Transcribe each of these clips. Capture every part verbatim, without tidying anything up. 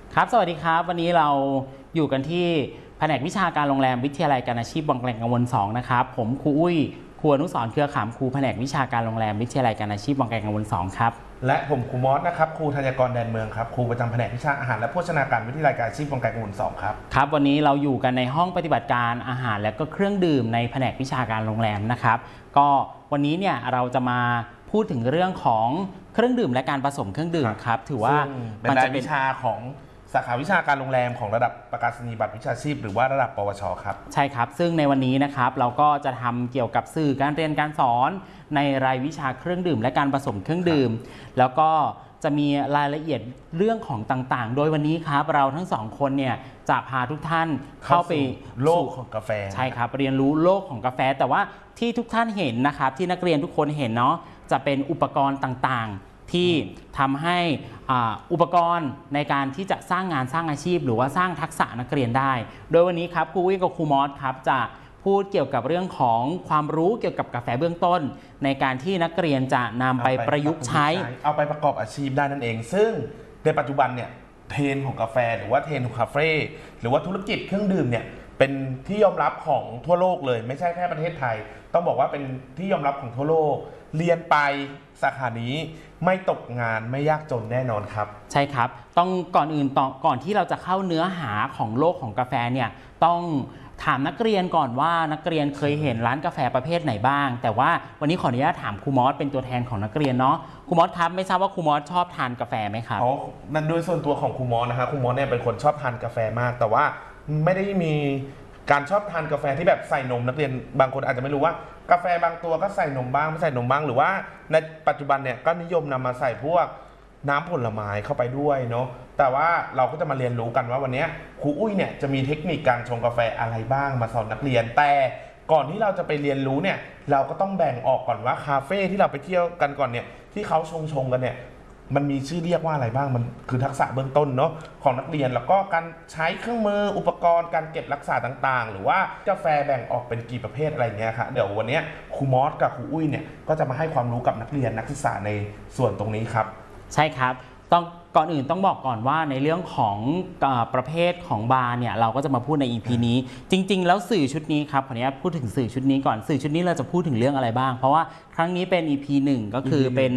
ครับสวัสดีครับวันนี้เราอยู่กันที่แผนกวิชาการโรงแรมวิทยาลัยการอาชีพบางแกลงกังวลสองนะครับผมครูอุ้ยครูอนุสรณ์เครือขามครูแผนกวิชาการโรงแรมวิทยาลัยการอาชีพบางแกลงกังวลสองครับและผมครูมอสนะครับครูธัญกรแดนเมืองครับครูประจำแผนกวิชาอาหารและโภชนาการวิทยาลัยการอาชีพบางแกลงกังวลสองครับครับวันนี้เราอยู่กันในห้องปฏิบัติการอาหารและก็เครื่องดื่มในแผนกวิชาการโรงแรมนะครับก็วันนี้เนี่ยเราจะมาพูดถึงเรื่องของเครื่องดื่มและการผสมเครื่องดื่มครับถือว่าเป็นรายวิชาของสาขาวิชาการโรงแรมของระดับประกาศนียบัตรวิชาชีพหรือว่าระดับปวชครับใช่ครับซึ่งในวันนี้นะครับเราก็จะทำเกี่ยวกับสื่อการเรียนการสอนในรายวิชาเครื่องดื่มและการผสมเครื่องดื่มแล้วก็จะมีรายละเอียดเรื่องของต่างๆโดยวันนี้ครับเราทั้งสองคนเนี่ยจะพาทุกท่านเข้าไปโลกของกาแฟใช่ครับเรียนรู้โลกของกาแฟแต่ว่าที่ทุกท่านเห็นนะครับที่นักเรียนทุกคนเห็นเนาะจะเป็นอุปกรณ์ต่างๆที่ทำให้อุปกรณ์ในการที่จะสร้างงานสร้างอาชีพหรือว่าสร้างทักษะนักเรียนได้โดยวันนี้ครับครูวิกับครูมอสครับจะพูดเกี่ยวกับเรื่องของความรู้เกี่ยวกับกาแฟเบื้องต้นในการที่นักเรียนจะนำไปประยุกต์ใช้เอาไปประกอบอาชีพได้นั่นเองซึ่งในปัจจุบันเนี่ยเทรนด์ของกาแฟหรือว่าเทรนด์ของคาเฟ่หรือว่าธุรกิจเครื่องดื่มเนี่ยเป็นที่ยอมรับของทั่วโลกเลยไม่ใช่แค่ประเทศไทยต้องบอกว่าเป็นที่ยอมรับของทั่วโลกเรียนไปสาขานี้ไม่ตกงานไม่ยากจนแน่นอนครับใช่ครับต้องก่อนอื่นต่อก่อนที่เราจะเข้าเนื้อหาของโลกของกาแฟเนี่ยต้องถามนักเรียนก่อนว่านักเรียนเคยเห็นร้านกาแฟประเภทไหนบ้างแต่ว่าวันนี้ขออนุญาตถามครูมอสเป็นตัวแทนของนักเรียนเนาะครูมอสครับไม่ทราบว่าครูมอสชอบทานกาแฟไหมครับอ๋อนั่นโดยส่วนตัวของครูมอสนะฮะครูมอสเนี่ยเป็นคนชอบทานกาแฟมากแต่ว่าไม่ได้มีการชอบทานกาแฟที่แบบใส่นมนักเรียนบางคนอาจจะไม่รู้ว่ากาแฟบางตัวก็ใส่นมบ้างไม่ใส่นมบ้างหรือว่าในปัจจุบันเนี่ยก็นิยมนำมาใส่พวกน้ำผลไม้เข้าไปด้วยเนาะแต่ว่าเราก็จะมาเรียนรู้กันว่าวันนี้ครูอุ้ยเนี่ยจะมีเทคนิคการชงกาแฟอะไรบ้างมาสอนนักเรียนแต่ก่อนที่เราจะไปเรียนรู้เนี่ยเราก็ต้องแบ่งออกก่อนว่าคาเฟ่ที่เราไปเที่ยวกันก่อนเนี่ยที่เขาชงชงกันเนี่ยมันมีชื่อเรียกว่าอะไรบ้างมันคือทักษะเบื้องต้นเนาะของนักเรียนแล้วก็การใช้เครื่องมืออุปกรณ์การเก็บรักษาต่างๆหรือว่ากาแฟแบ่งออกเป็นกี่ประเภทอะไรเงี้ยครับเดี๋ยววันนี้ครูมอสกับครูอุ้ยเนี่ยก็จะมาให้ความรู้กับนักเรียนนักศึกษาในส่วนตรงนี้ครับใช่ครับต้องก่อนอื่นต้องบอกก่อนว่าในเรื่องของประเภทของบาร์เนี่ยเราก็จะมาพูดใน อี พี นี้จริงๆแล้วสื่อชุดนี้ครับขออนุญาตพูดถึงสื่อชุดนี้ก่อนสื่อชุดนี้เราจะพูดถึงเรื่องอะไรบ้างเพราะว่าครั้งนี้เป็น อี พี หนึ่งก็คือเป็น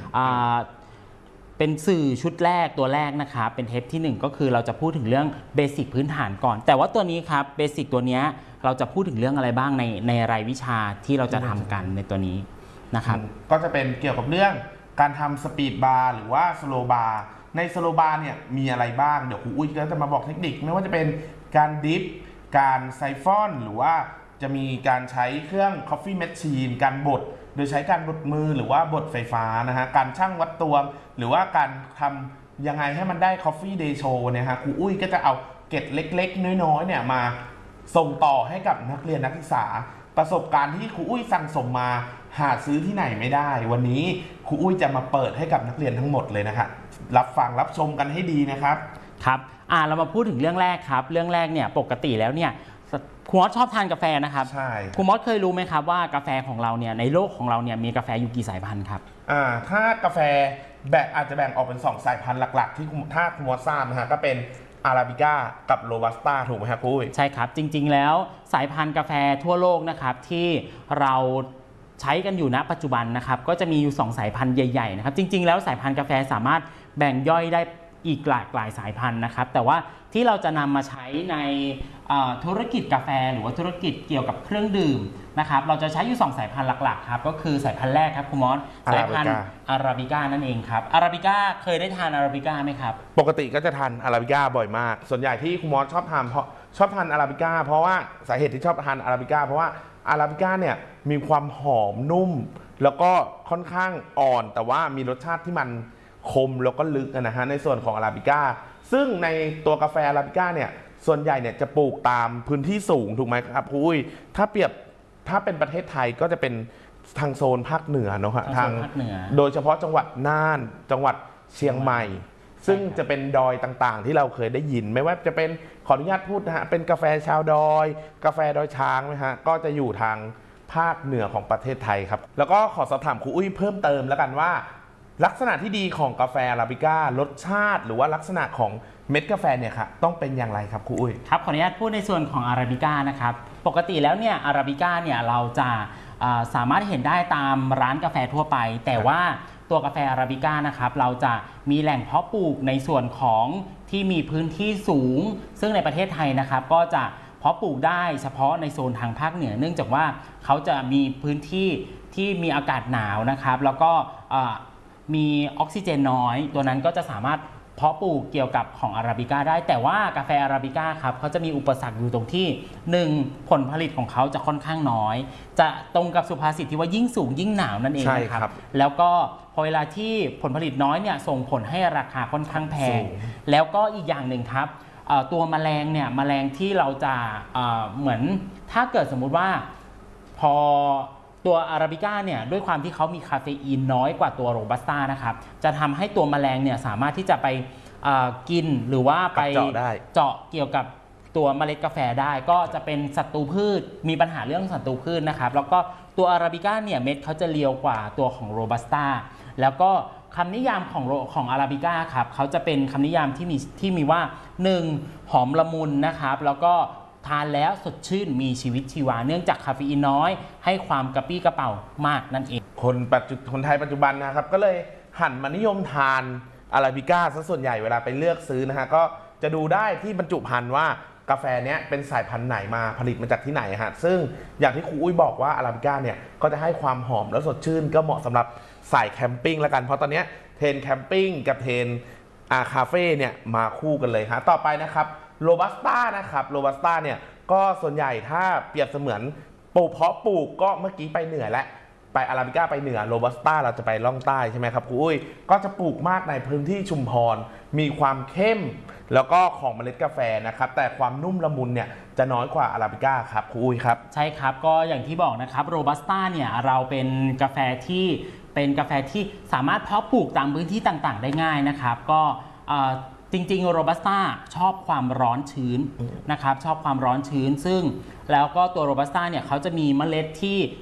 เป็นสื่อชุดแรกตัวแรกนะครับเป็นเทปที่หนึ่งก็คือเราจะพูดถึงเรื่องเบสิกพื้นฐานก่อนแต่ว่าตัวนี้ครับเบสิกตัวนี้เราจะพูดถึงเรื่องอะไรบ้างในในรายวิชาที่เราจะทำกันในตัวนี้นะครับก็จะเป็นเกี่ยวกับเรื่องการทำสปีดบาร์หรือว่าสโลบาร์ในสโลบาร์เนี่ยมีอะไรบ้างเดี๋ยวครูอุ้ยก็จะมาบอกเทคนิคไม่ว่าจะเป็นการดิฟการไซฟอนหรือว่าจะมีการใช้เครื่อง Coffee Machine การบดโดยใช้การบดมือหรือว่าบดไฟฟ้านะฮะการชั่งวัดตวงหรือว่าการทำยังไงให้มันได้ Coffee Day Show เนี่ยฮะครูอุ้ยก็จะเอาเกร็ดเล็กๆน้อยๆเนี่ยมาส่งต่อให้กับนักเรียนนักศึกษาประสบการณ์ที่ครูอุ้ยสั่งสมมาหาซื้อที่ไหนไม่ได้วันนี้ครูอุ้ยจะมาเปิดให้กับนักเรียนทั้งหมดเลยนะครับรับฟังรับชมกันให้ดีนะครับครับอ่าเรามาพูดถึงเรื่องแรกครับเรื่องแรกเนี่ยปกติแล้วเนี่ยครูมอสชอบทานกาแฟนะครับใช่ครูมอสเคยรู้ไหมครับว่ากาแฟของเราเนี่ยในโลกของเราเนี่ยมีกาแฟอยู่กี่สายพันธุ์ครับอ่าถ้ากาแฟแบ่งอาจจะแบ่งออกเป็นสองสายพันธุ์หลักๆที่ถ้าครูมอสทราบนะฮะก็เป็นอาราบิก้ากับโรบัสต้าถูกไหมครับคุยใช่ครับจริงๆแล้วสายพันธุ์กาแฟทั่วโลกนะครับที่เราใช้กันอยู่ณปัจจุบันนะครับก็จะมีอยู่สองสายพันธุ์ใหญ่ๆนะครับจริงๆแล้วสายพันธุ์กาแฟสามารถแบ่งย่อยได้อีกหลากหลายสายพันธุ์นะครับแต่ว่าที่เราจะนำมาใช้ในธุรกิจกาแฟหรือว่าธุรกิจเกี่ยวกับเครื่องดื่มนะครับเราจะใช้อยู่สองสายพันธุ์หลักๆครับก็คือสายพันธุ์แรกครับคุณมอสสายพันธุ์อาราบิก้านั่นเองครับอาราบิก้าเคยได้ทานอาราบิก้าไหมครับปกติก็จะทานอาราบิก้าบ่อยมากส่วนใหญ่ที่คุณมอสชอบทานเพราะชอบทานอาราบิก้าเพราะว่าสาเหตุที่ชอบทานอาราบิก้าเพราะว่าอาราบิก้าเนี่ยมีความหอมนุ่มแล้วก็ค่อนข้างอ่อนแต่ว่ามีรสชาติที่มันคมแล้วก็ลึกนะฮะในส่วนของอาราบิก้าซึ่งในตัวกาแฟอาราบิก้าเนี่ยส่วนใหญ่เนี่ยจะปลูกตามพื้นที่สูงถูกไหมครับคุยถ้าเปรียบถ้าเป็นประเทศไทยก็จะเป็นทางโซนภาคเหนือเนาะทางโดยเฉพาะจังหวัดน่านจังหวัดเชียงใหม่ซึ่งจะเป็นดอยต่างๆที่เราเคยได้ยินไม่ว่าจะเป็นขออนุญาตพูดนะฮะเป็นกาแฟชาวดอยกาแฟดอยช้างนะฮะก็จะอยู่ทางภาคเหนือของประเทศไทยครับแล้วก็ขอสอบถามครูอุ้ยเพิ่มเติมแล้วกันว่าลักษณะที่ดีของกาแฟอาราบิก้ารสชาติหรือว่าลักษณะของเม็ดกาแฟเนี่ยค่ะต้องเป็นอย่างไรครับครูอุ้ยครับขออนุญาตพูดในส่วนของอาราบิก้านะครับปกติแล้วเนี่ยอาราบิก้าเนี่ยเราจะสามารถเห็นได้ตามร้านกาแฟทั่วไปแต่ว่าตัวกาแฟอาราบิก้านะครับเราจะมีแหล่งเพาะปลูกในส่วนของที่มีพื้นที่สูงซึ่งในประเทศไทยนะครับก็จะเพาะปลูกได้เฉพาะในโซนทางภาคเหนือเนื่องจากว่าเขาจะมีพื้นที่ที่มีอากาศหนาวนะครับแล้วก็มีออกซิเจนน้อยตัวนั้นก็จะสามารถเพาะปลูกเกี่ยวกับของอาราบิก้าได้แต่ว่ากาแฟอาราบิก้าครับเขาจะมีอุปสรรคอยู่ตรงที่หนึ่งผลผลิตของเขาจะค่อนข้างน้อยจะตรงกับสุภาษิตที่ว่ายิ่งสูงยิ่งหนาวนั่นเองนะครับแล้วก็พอเวลาที่ผลผลิตน้อยเนี่ยส่งผลให้ราคาค่อนข้างแพงแล้วก็อีกอย่างหนึ่งครับตัวแมลงเนี่ยแมลงที่เราจะเหมือนถ้าเกิดสมมุติว่าพอตัวอาราบิก้าเนี่ยด้วยความที่เขามีคาเฟอีนน้อยกว่าตัวโรบัสต้านะครับจะทำให้ตัวแมลงเนี่ยสามารถที่จะไปกินหรือว่าไปเจาะได้เจาะเกี่ยวกับตัวเมล็ดกาแฟได้ก็จะเป็นศัตรูพืชมีปัญหาเรื่องศัตรูพืชนะครับแล้วก็ตัวอาราบิก้าเนี่ยเม็ดเขาจะเรียวกว่าตัวของโรบัสต้าแล้วก็คำนิยามของของอาราบิก้าครับเขาจะเป็นคำนิยามที่มีที่มีว่าหนึ่งหอมละมุนนะครับแล้วก็ทานแล้วสดชื่นมีชีวิตชีวาเนื่องจากคาเฟอีนน้อยให้ความกระปี้กระเป๋ามากนั่นเองคนปัจจุคนไทยปัจจุบันนะครับก็เลยหันมานิยมทานอาราบิก้าซะส่วนใหญ่เวลาไปเลือกซื้อนะฮะก็จะดูได้ที่บรรจุภัณฑ์ว่ากาแฟเนี้ยเป็นสายพันธุ์ไหนมาผลิตมาจากที่ไหนฮะซึ่งอย่างที่ครูอุ้ยบอกว่าอาราบิก้าเนี่ยก็จะให้ความหอมและสดชื่นก็เหมาะสำหรับสายแคมปิ้งแล้วกันเพราะตอนนี้เทรนแคมปิ้งกับเทรนอาคาเฟ่เนี่ยมาคู่กันเลยฮะต่อไปนะครับโรบัสต้านะครับโรบัสต้าเนี่ยก็ส่วนใหญ่ถ้าเปรียบเสมือนปลูกเพาะปลูกก็เมื่อกี้ไปเหนือและไปอาราบิก้าไปเหนือโรบัสต้าเราจะไปล่องใต้ใช่ไหมครับครูอุ้ยก็จะปลูกมากในพื้นที่ชุมพรมีความเข้มแล้วก็ของเมล็ดกาแฟนะครับแต่ความนุ่มละมุนเนี่ยจะน้อยกว่าอาราบิก้าครับครูอุ้ยครับใช่ครับก็อย่างที่บอกนะครับโรบัสต้าเนี่ยเราเป็นกาแฟที่เป็นกาแฟที่สามารถเพาะปลูกตามพื้นที่ต่างๆได้ง่ายนะครับก็จริงๆโรบัสต้าชอบความร้อนชื้นนะครับชอบความร้อนชื้นซึ่งแล้วก็ตัวโรบัสต้าเนี่ยเขาจะมีเมล็ดที่